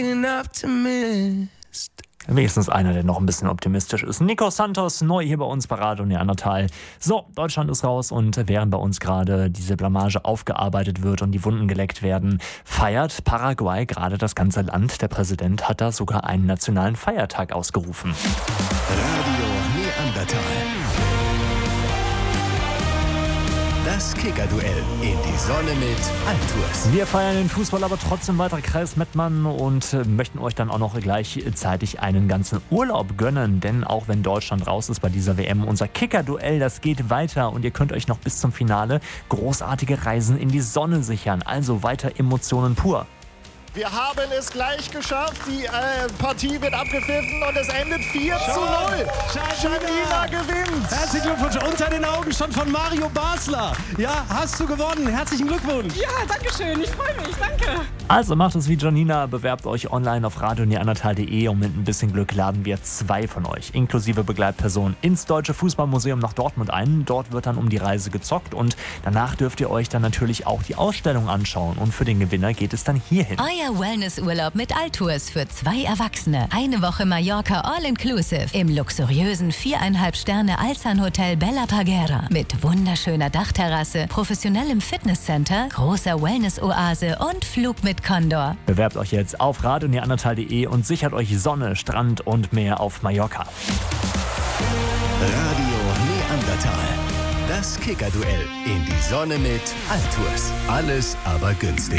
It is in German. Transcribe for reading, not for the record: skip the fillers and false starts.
Wenigstens einer, der noch ein bisschen optimistisch ist. Nico Santos, neu hier bei uns bei Radio Neandertal. So, Deutschland ist raus und während bei uns gerade diese Blamage aufgearbeitet wird und die Wunden geleckt werden, feiert Paraguay gerade das ganze Land. Der Präsident hat da sogar einen nationalen Feiertag ausgerufen. Radio Neandertal. Das Kicker-Duell in die Sonne mit Altours. Wir feiern den Fußball aber trotzdem weiter, Kreis Mettmann, und möchten euch dann auch noch gleichzeitig einen ganzen Urlaub gönnen. Denn auch wenn Deutschland raus ist bei dieser WM, unser Kicker-Duell, das geht weiter. Und ihr könnt euch noch bis zum Finale großartige Reisen in die Sonne sichern. Also weiter Emotionen pur. Wir haben es gleich geschafft. Die Partie wird abgepfiffen und es endet 4:0. Janina gewinnt. Herzlichen Glückwunsch. Unter den Augen schon von Mario Basler. Ja, hast du gewonnen. Herzlichen Glückwunsch. Ja, danke schön. Ich freue mich. Danke. Also macht es wie Janina. Bewerbt euch online auf radioneandertal.de und mit ein bisschen Glück laden wir 2 von euch, inklusive Begleitperson, ins Deutsche Fußballmuseum nach Dortmund ein. Dort wird dann um die Reise gezockt und danach dürft ihr euch dann natürlich auch die Ausstellung anschauen. Und für den Gewinner geht es dann hierhin. Euer Wellnessurlaub mit Altours für 2 Erwachsene. Eine Woche Mallorca All-Inclusive im luxuriösen 4,5 Sterne Alzan Hotel Bella Parguera mit wunderschöner Dachterrasse, professionellem Fitnesscenter, großer Wellness-Oase und Flug mit Condor. Bewerbt euch jetzt auf radioneandertal.de und sichert euch Sonne, Strand und Meer auf Mallorca. Radio Neandertal. Das Kicker-Duell in die Sonne mit Altours. Alles aber günstig.